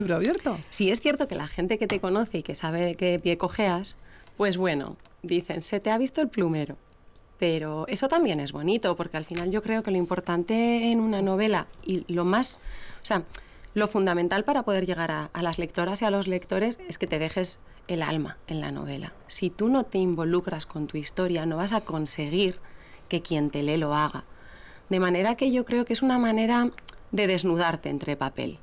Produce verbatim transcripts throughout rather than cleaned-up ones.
libro abierto. Sí, es cierto que la gente que te conoce y que sabe de qué pie cojeas, pues bueno, dicen, se te ha visto el plumero. Pero eso también es bonito, porque al final yo creo que lo importante en una novela y lo más, o sea, lo fundamental para poder llegar a, a las lectoras y a los lectores es que te dejes el alma en la novela. Si tú no te involucras con tu historia, no vas a conseguir que quien te lee lo haga. De manera que yo creo que es una manera de desnudarte entre papel.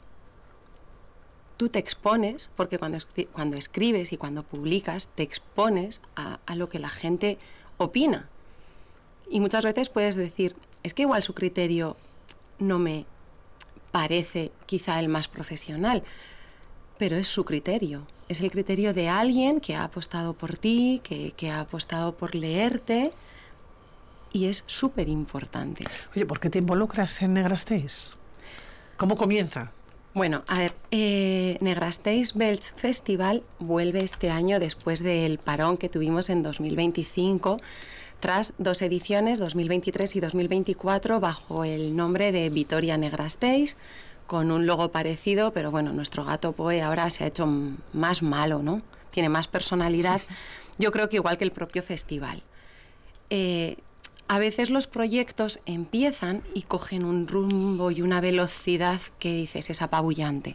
Tú te expones, porque cuando, escri- cuando escribes y cuando publicas, te expones a, a lo que la gente opina. Y muchas veces puedes decir, es que igual su criterio no me parece quizá el más profesional, pero es su criterio. Es el criterio de alguien que ha apostado por ti, que, que ha apostado por leerte, y es súper importante. Oye, ¿por qué te involucras en Negrasteis? ¿Cómo comienza? Bueno, a ver, eh, Negrasteis Belts Festival vuelve este año después del parón que tuvimos en dos mil veinticinco, tras dos ediciones, dos mil veintitrés y dos mil veinticuatro, bajo el nombre de Vitoria Negrasteis, con un logo parecido, pero bueno, nuestro gato Poe ahora se ha hecho más malo, ¿no? Tiene más personalidad, yo creo que igual que el propio festival. Eh, a veces los proyectos empiezan y cogen un rumbo y una velocidad que dices es apabullante.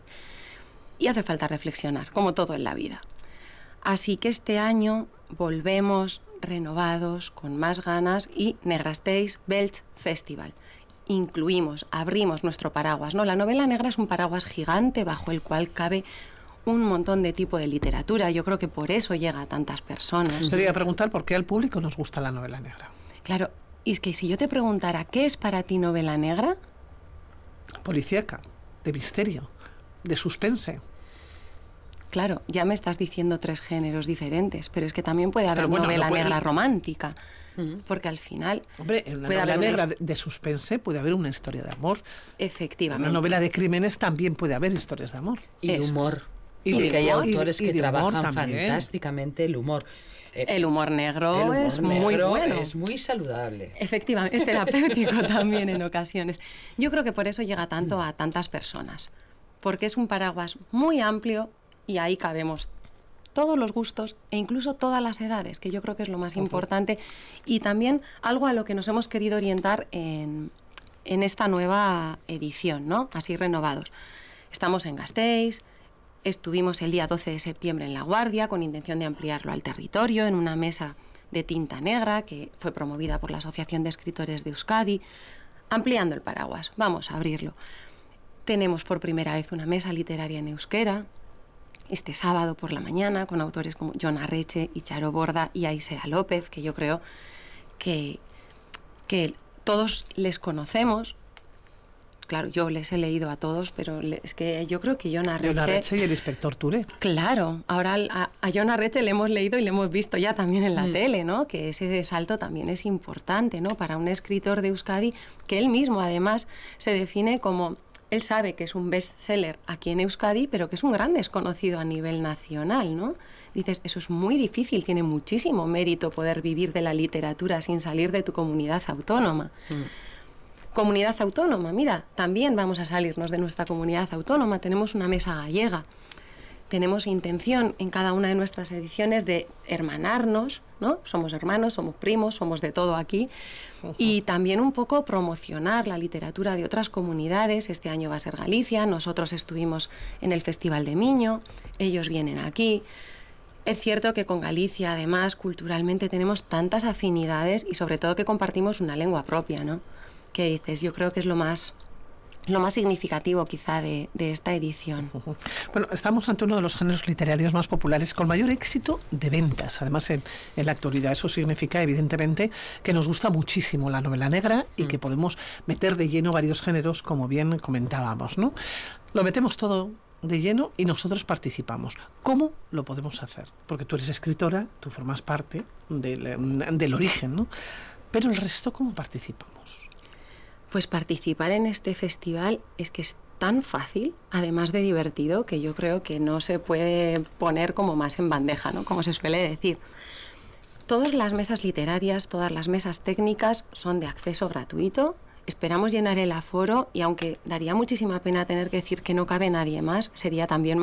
Y hace falta reflexionar, como todo en la vida. Así que este año volvemos renovados, con más ganas, y Negrasteis Belts Festival. Incluimos, abrimos nuestro paraguas, ¿no? La novela negra es un paraguas gigante bajo el cual cabe un montón de tipo de literatura. Yo creo que por eso llega a tantas personas. Le voy a preguntar por qué al público nos gusta la novela negra. Claro, y es que si yo te preguntara ¿qué es para ti novela negra? Policíaca, de misterio, de suspense. Claro, ya me estás diciendo tres géneros diferentes, pero es que también puede haber bueno, novela no puede... negra romántica, uh-huh. porque al final... Hombre, en una puede novela haber negra una... de suspense puede haber una historia de amor. Efectivamente. En una novela de crímenes también puede haber historias de amor. Y de Eso. humor. Y porque de hay humor, autores y, y que trabajan también. fantásticamente el humor. Eh, el humor negro el humor es negro muy bueno. Es muy saludable. Efectivamente, es terapéutico también en ocasiones. Yo creo que por eso llega tanto a tantas personas, porque es un paraguas muy amplio y ahí cabemos todos los gustos e incluso todas las edades, que yo creo que es lo más uh-huh. importante, y también algo a lo que nos hemos querido orientar en, en esta nueva edición, ¿no? Así renovados. Estamos en Gasteiz, estuvimos el día doce de septiembre en La Guardia con intención de ampliarlo al territorio en una mesa de tinta negra que fue promovida por la Asociación de Escritores de Euskadi, ampliando el paraguas. Vamos a abrirlo. Tenemos por primera vez una mesa literaria en euskera, este sábado por la mañana, con autores como Jon Arretxe, Charo Borda y Aisea López, que yo creo que, que todos les conocemos. Claro, yo les he leído a todos, pero es que yo creo que Jon Arretxe... Jon Arretxe y el inspector Touré. Claro, ahora a, a Jon Arretxe le hemos leído y le hemos visto ya también en la mm. tele, ¿no? Que ese salto también es importante, ¿no? Para un escritor de Euskadi, que él mismo además se define como... Él sabe que es un bestseller aquí en Euskadi, pero que es un gran desconocido a nivel nacional, ¿no? Dices, eso es muy difícil, tiene muchísimo mérito poder vivir de la literatura sin salir de tu comunidad autónoma. Mm. Comunidad autónoma, mira, también vamos a salirnos de nuestra comunidad autónoma, tenemos una mesa gallega, tenemos intención en cada una de nuestras ediciones de hermanarnos, ¿no? Somos hermanos, somos primos, somos de todo aquí, uh-huh. y también un poco promocionar la literatura de otras comunidades. Este año va a ser Galicia, nosotros estuvimos en el Festival de Miño, ellos vienen aquí. Es cierto que con Galicia, además, culturalmente tenemos tantas afinidades y sobre todo que compartimos una lengua propia, ¿no? Que dices, yo creo que es lo más... lo más significativo quizá de, de esta edición. Uh-huh. Bueno, estamos ante uno de los géneros literarios más populares con mayor éxito de ventas, además en, en la actualidad. Eso significa evidentemente que nos gusta muchísimo la novela negra y mm. que podemos meter de lleno varios géneros, como bien comentábamos, ¿no? Lo metemos todo de lleno y nosotros participamos. ¿Cómo lo podemos hacer? Porque tú eres escritora, tú formas parte del, del origen, ¿no? Pero el resto, ¿cómo participamos? Pues participar en este festival es que es tan fácil, además de divertido, que yo creo que no se puede poner como más en bandeja, ¿no? Como se suele decir. Todas las mesas literarias, todas las mesas técnicas son de acceso gratuito esperamos llenar el aforo y aunque daría muchísima pena tener que decir que no cabe nadie más, sería también